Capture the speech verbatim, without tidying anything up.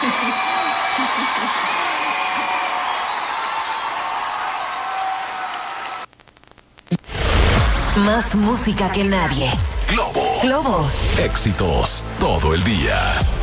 Más música que nadie. Globo. Globo. Éxitos todo el día.